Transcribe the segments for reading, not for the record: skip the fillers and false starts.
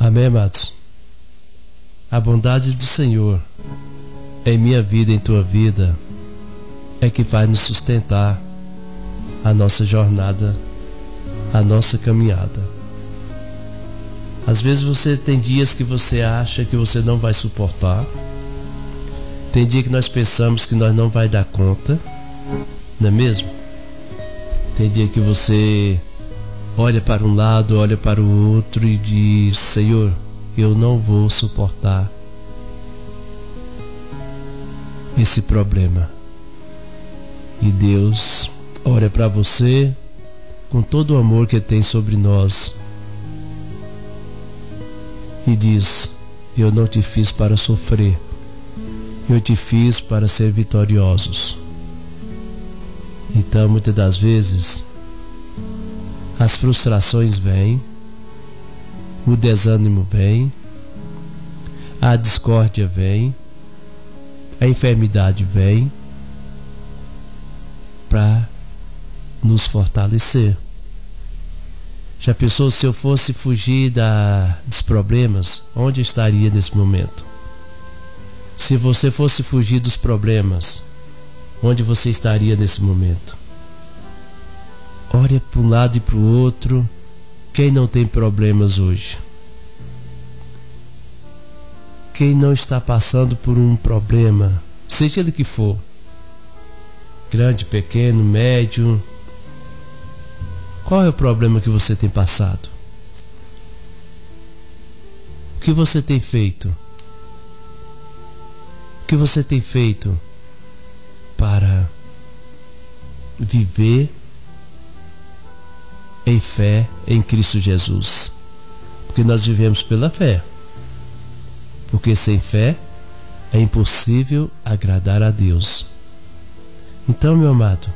Amém, amados? A bondade do Senhor em minha vida, em tua vida, é que vai nos sustentar a nossa jornada, a nossa caminhada. Às vezes você tem dias que você acha que você não vai suportar, tem dia que nós pensamos que nós não vai dar conta, não é mesmo? Tem dia que você olha para um lado, olha para o outro e diz: Senhor, eu não vou suportar esse problema. E Deus olha para você com todo o amor que tem sobre nós e diz: eu não te fiz para sofrer, eu te fiz para ser vitoriosos. Então, muitas das vezes, as frustrações vêm, o desânimo vem, a discórdia vem, a enfermidade vem para nos fortalecer. Já pensou se eu fosse fugir dos problemas, onde eu estaria nesse momento? Se você fosse fugir dos problemas, onde você estaria nesse momento? Olha para um lado e para o outro. Quem não tem problemas hoje? Quem não está passando por um problema, seja ele que for, grande, pequeno, médio, qual é o problema que você tem passado? O que você tem feito? O que você tem feito para viver em fé em Cristo Jesus? Porque nós vivemos pela fé. Porque sem fé é impossível agradar a Deus. Então, meu amado,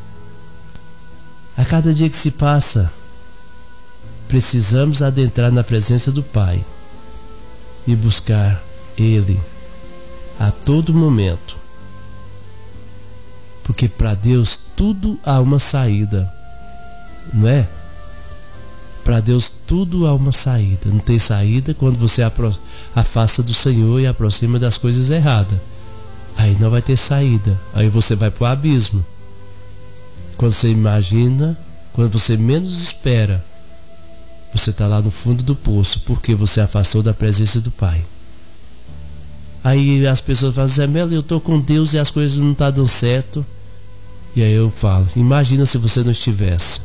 a cada dia que se passa, precisamos adentrar na presença do Pai e buscar Ele a todo momento. Porque para Deus tudo há uma saída, não é? Para Deus tudo há uma saída. Não tem saída quando você afasta do Senhor e aproxima das coisas erradas. Aí não vai ter saída. Aí você vai para o abismo. Quando você imagina, quando você menos espera, você está lá no fundo do poço, porque você afastou da presença do Pai. Aí as pessoas falam: Zé Melo, eu estou com Deus e as coisas não estão dando certo. E aí eu falo: imagina se você não estivesse.